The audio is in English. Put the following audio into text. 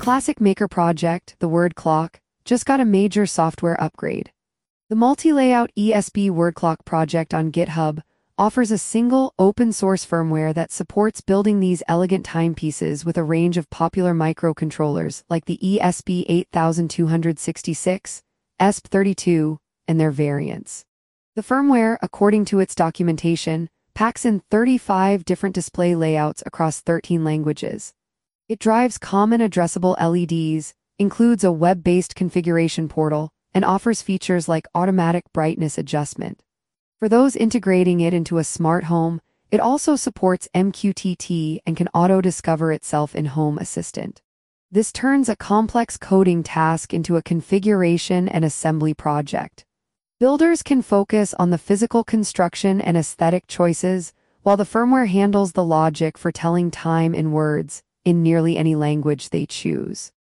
classic maker project, the word clock, just got a major software upgrade. The multi-layout ESB word clock project on GitHub offers a single, open-source firmware that supports building these elegant timepieces with a range of popular microcontrollers like the ESP 8266, ESP32, and their variants. The firmware, according to its documentation, packs in 35 different display layouts across 13 languages. It drives common addressable LEDs, includes a web-based configuration portal, and offers features like automatic brightness adjustment. For those integrating it into a smart home, it also supports MQTT and can auto-discover itself in Home Assistant. This turns a complex coding task into a configuration and assembly project. Builders can focus on the physical construction and aesthetic choices, while the firmware handles the logic for telling time in words, in nearly any language they choose.